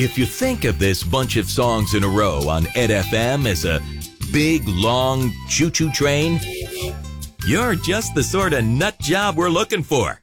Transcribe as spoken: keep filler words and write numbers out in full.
If you think of this bunch of songs in a row on Ed F M as a big, long choo-choo train, you're just the sort of nut job we're looking for.